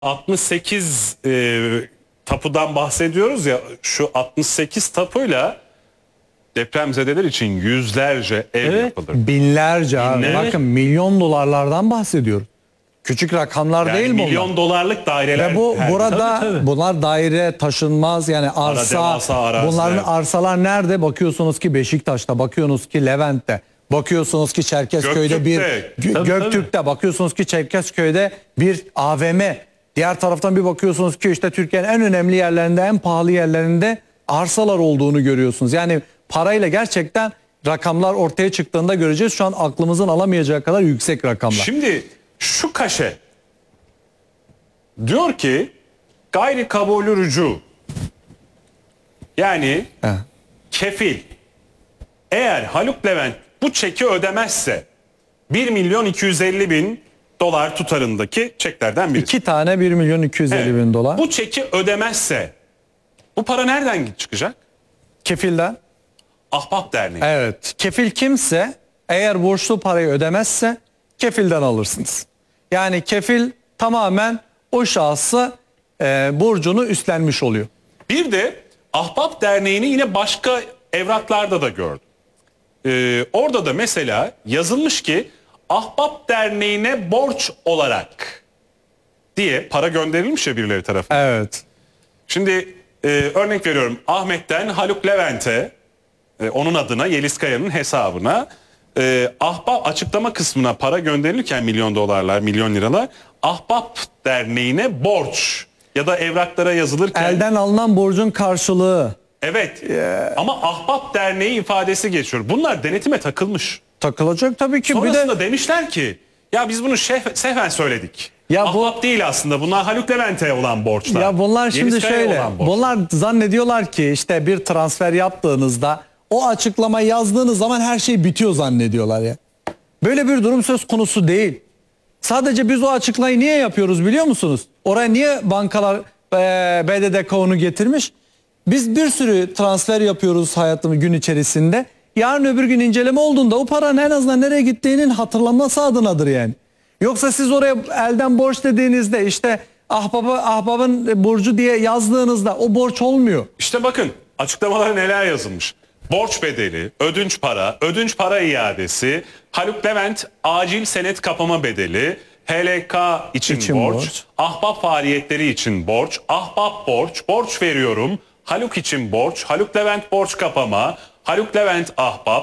68 tapudan bahsediyoruz ya, şu 68 tapuyla depremzedeler için yüzlerce ev yapılır. Binlerce abi. Binlerce. Bakın milyon dolarlardan bahsediyoruz. Küçük rakamlar Yani değil mi milyon bunlar? dolarlık daireler. Ve bu her- burada Tabii. bunlar daire taşınmaz yani arsa. devasa araziler. Bunların arsalar nerede? Bakıyorsunuz ki Beşiktaş'ta, bakıyorsunuz ki Levent'te, bakıyorsunuz ki Çerkezköy'de Göktürk'te, bakıyorsunuz ki Çerkezköy'de bir AVM. Diğer taraftan bir bakıyorsunuz ki işte Türkiye'nin en önemli yerlerinde, en pahalı yerlerinde arsalar olduğunu görüyorsunuz. Yani parayla gerçekten rakamlar ortaya çıktığında göreceğiz. Şu an aklımızın alamayacağı kadar yüksek rakamlar. Şimdi şu kaşe diyor ki gayri kabulü rücu, yani kefil, eğer Haluk Levent bu çeki ödemezse 1.250.000 dolar tutarındaki çeklerden birisi. 2 tane 1.250.000 dolar. Bu çeki ödemezse bu para nereden çıkacak? Kefilden. Ahbap Derneği. Evet. Kefil kimse eğer borçlu parayı ödemezse kefilden alırsınız. Yani kefil tamamen o şahsı borcunu üstlenmiş oluyor. Bir de Ahbap Derneği'ni yine başka evraklarda da gördüm. Orada da mesela yazılmış ki Ahbap Derneği'ne borç olarak diye para gönderilmiş ya birileri tarafından. Evet. Şimdi örnek veriyorum, Ahmet'ten Haluk Levent'e, onun adına Yeliz Kaya'nın hesabına Ahbap açıklama kısmına para gönderilirken milyon dolarlar, milyon liralar Ahbap Derneği'ne borç ya da evraklara yazılırken Elden alınan borcun karşılığı. evet ama Ahbap Derneği ifadesi geçiyor. Bunlar denetime takılmış. Takılacak tabii ki. Sonrasında Bir de demişler ki ya biz bunu sehven söyledik. Ya Ahbap değil aslında, bunlar Haluk Levent'e olan borçlar. ya bunlar Yeliz şimdi Kaya'ya şöyle. olan borçlar. Bunlar zannediyorlar ki işte bir transfer yaptığınızda o açıklamayı yazdığınız zaman her şey bitiyor zannediyorlar ya. Böyle bir durum söz konusu değil. Sadece biz o açıklamayı niye yapıyoruz biliyor musunuz? Oraya niye bankalar BDDK'nu getirmiş? Biz bir sürü transfer yapıyoruz hayatımız gün içerisinde. Yarın öbür gün inceleme olduğunda o paranın en azından nereye gittiğinin hatırlanması adınadır yani. Yoksa siz oraya elden borç dediğinizde işte ahbabın borcu diye yazdığınızda o borç olmuyor. İşte bakın açıklamalara neler yazılmış. Borç bedeli, ödünç para iadesi, Haluk Levent acil senet kapama bedeli, HLK için borç, ahbap faaliyetleri için borç, ahbap borç veriyorum, Haluk için borç, Haluk Levent borç kapama, Haluk Levent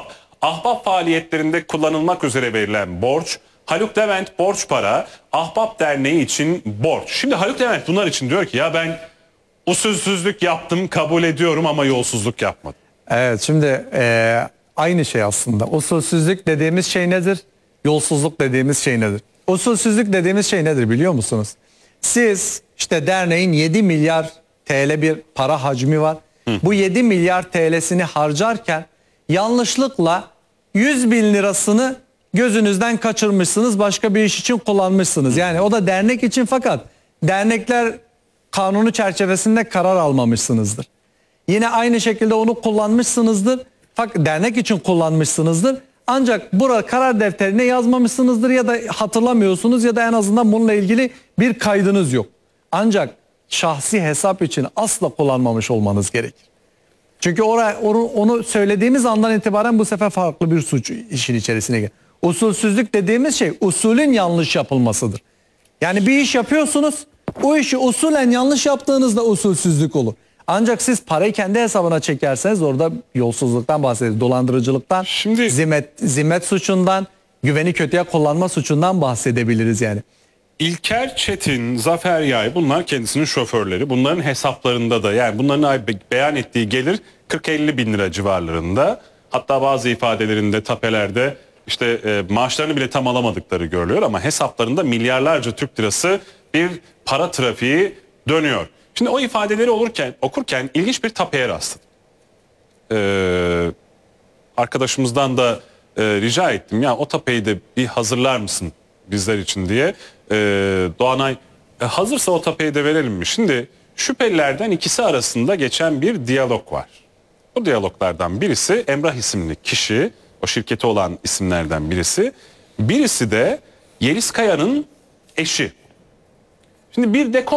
ahbap faaliyetlerinde kullanılmak üzere verilen borç, Haluk Levent borç para, Ahbap Derneği için borç. Şimdi Haluk Levent bunlar için diyor ki ya ben usulsüzlük yaptım, kabul ediyorum ama yolsuzluk yapmadım. Evet, şimdi aynı şey aslında. Usulsüzlük dediğimiz şey nedir? Yolsuzluk dediğimiz şey nedir? Usulsüzlük dediğimiz şey nedir biliyor musunuz? Siz işte derneğin 7 milyar TL bir para hacmi var. Bu 7 milyar TL'sini harcarken yanlışlıkla 100 bin lirasını gözünüzden kaçırmışsınız, başka bir iş için kullanmışsınız. Yani o da dernek için, fakat dernekler kanunu çerçevesinde karar almamışsınızdır. Yine aynı şekilde onu kullanmışsınızdır. Fakat dernek için kullanmışsınızdır. Ancak burada karar defterine yazmamışsınızdır ya da hatırlamıyorsunuz ya da en azından bununla ilgili bir kaydınız yok. Ancak şahsi hesap için asla kullanmamış olmanız gerekir. Çünkü onu söylediğimiz andan itibaren bu sefer farklı bir suç işin içerisine giriyor. Usulsüzlük dediğimiz şey usulün yanlış yapılmasıdır. Yani bir iş yapıyorsunuz, o işi usulen yanlış yaptığınızda usulsüzlük olur. Ancak siz parayı kendi hesabına çekerseniz orada yolsuzluktan bahsediyoruz. Dolandırıcılıktan, zimmet suçundan, güveni kötüye kullanma suçundan bahsedebiliriz yani. İlker Çetin, Zafer Yay, bunlar kendisinin şoförleri. Bunların hesaplarında da, yani bunların beyan ettiği gelir 40-50 bin lira civarlarında. Hatta bazı ifadelerinde, tapelerde işte maaşlarını bile tam alamadıkları görülüyor ama hesaplarında milyarlarca Türk lirası bir para trafiği dönüyor. Şimdi o ifadeleri okurken ilginç bir tapeye rastladım. Arkadaşımızdan da rica ettim, ya o tapeyi de bir hazırlar mısın bizler için diye. Doğanay hazırsa o tapeyi de verelim mi? Şimdi şüphelilerden ikisi arasında geçen bir diyalog var. Bu diyaloglardan birisi Emrah isimli kişi, o şirketi olan isimlerden birisi. Birisi de Yeliz Kaya'nın eşi. Şimdi bir